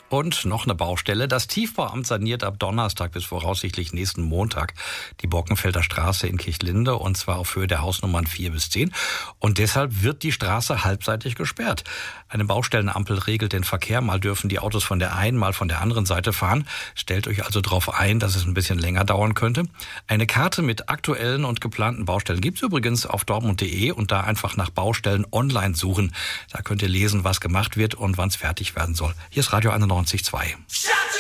Und noch eine Baustelle. Das Tiefbauamt saniert ab Donnerstag bis voraussichtlich nächsten Montag die Borkenfelder Straße in Kirchlinde, und zwar auf Höhe der Hausnummern 4 bis 10. Und deshalb wird die Straße halbseitig gesperrt. Eine Baustellenampel regelt den Verkehr. Mal dürfen die Autos von der einen, mal von der anderen Seite fahren. Stellt euch also darauf ein, dass es ein bisschen länger dauern könnte. Eine Karte mit aktuellen und geplanten Baustellen gibt's übrigens auf dortmund.de, und da einfach nach Baustellen online suchen. Da könnt ihr lesen, was gemacht wird und wann es fertig werden soll. Hier ist Radio 91.2.